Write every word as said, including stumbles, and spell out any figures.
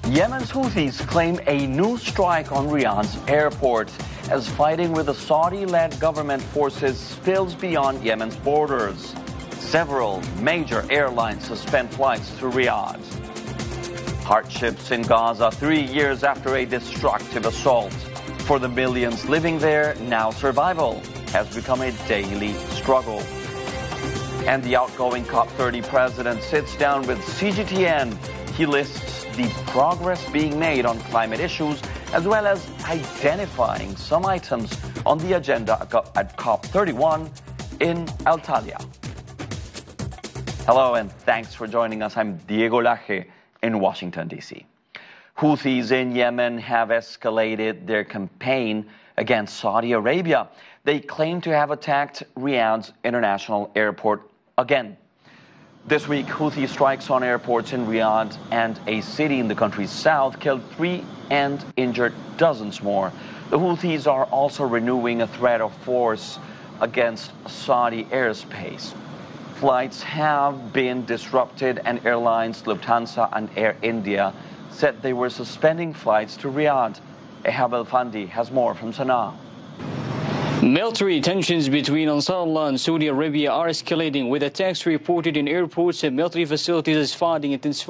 Yemen's Houthis claim a new strike on Riyadh's airport as fighting with the Saudi-led government forces spills beyond Yemen's borders. Several major airlines suspend flights to Riyadh. Hardships in Gaza three years after a destructive assault. For the millions living there, now survival has become a daily struggle. And the outgoing COP thirty president sits down with C G T N. He lists the progress being made on climate issues, as well as identifying some items on the agenda at COP thirty-one in Antalya. Hello and thanks for joining us. I'm Diego Laje in Washington, D C Houthis in Yemen have escalated their campaign against Saudi Arabia. They claim to have attacked Riyadh's international airport again. This week, Houthi strikes on airports in Riyadh and a city in the country's south killed three and injured dozens more. The Houthis are also renewing a threat of force against Saudi airspace. Flights have been disrupted, and airlines Lufthansa and Air India said they were suspending flights to Riyadh. Ehab El-Fandi has more from Sana'a. Military tensions between Ansarullah and Saudi Arabia are escalating, with attacks reported in airports and military facilities as fighting intensifies.